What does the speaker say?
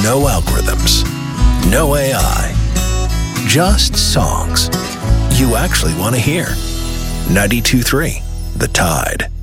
No algorithms. No AI. Just songs you actually want to hear. 92.3 The Tide.